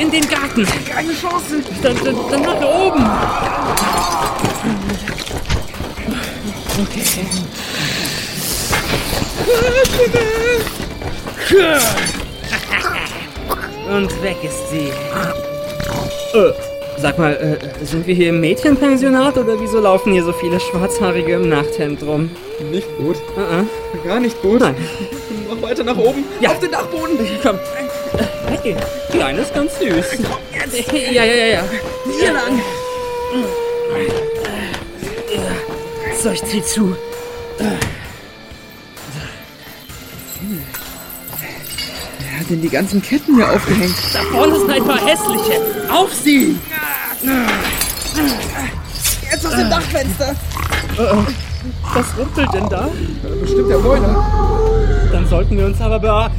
in den Garten. Keine Chance. Dann nach oben. Okay. Und weg ist sie. Sag mal, sind wir hier im Mädchenpensionat oder wieso laufen hier so viele Schwarzhaarige im Nachthemd rum? Nicht gut. Gar nicht gut. Nein. Noch weiter nach oben. Ja. Auf den Dachboden. Komm. Hey, Kleines, ganz süß. Komm jetzt. Ja. Hier lang. So, ich zieh zu. Wer hat denn die ganzen Ketten hier aufgehängt? Da vorne sind ein paar hässliche. Auf sie! Jetzt aus dem Dachfenster. Was rumpelt denn da? Bestimmt der Boiler. Dann sollten wir uns aber